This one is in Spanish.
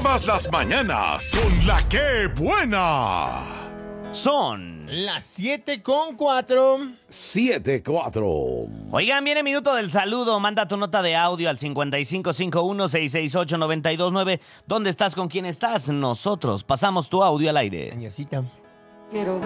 Todas las mañanas con La Que Buena. Son las 7:04. 7-4. Oigan, viene minuto del saludo. Manda tu nota de audio al 5551-668-929. ¿Dónde estás? ¿Con quién estás? Nosotros pasamos tu audio al aire. Añosita. Quiero